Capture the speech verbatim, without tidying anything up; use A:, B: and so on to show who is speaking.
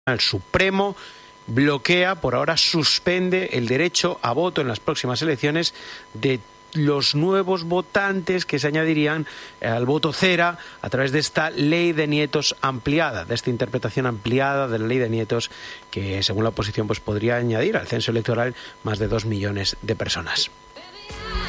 A: El Supremo bloquea, por ahora suspende el derecho a voto en las próximas elecciones de los nuevos votantes que se añadirían al voto cera a través de esta ley de nietos ampliada, de esta interpretación ampliada de la ley de nietos que, según la oposición, pues podría añadir al censo electoral más de dos millones de personas.